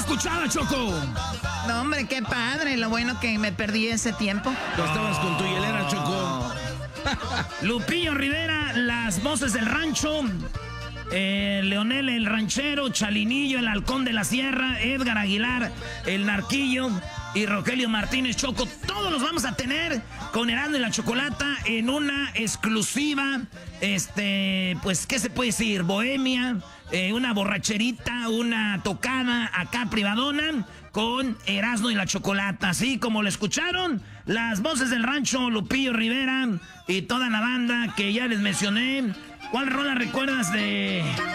escuchaba, Choco. No, hombre, qué padre. Lo bueno que me perdí ese tiempo. Tú estabas con tu hielera, Choco. Lupillo Rivera, las voces del rancho. Leonel el ranchero, Chalinillo, el halcón de la sierra, Edgar Aguilar, el narquillo y Rogelio Martínez, Choco. Todos los vamos a tener con Erasmo y la Chocolata en una exclusiva, pues, ¿qué se puede decir? Bohemia, una borracherita, una tocada acá privadona con Erasmo y la Chocolata. Así como lo escucharon, las voces del rancho, Lupillo Rivera y toda la banda que ya les mencioné. ¿Cuál rola recuerdas de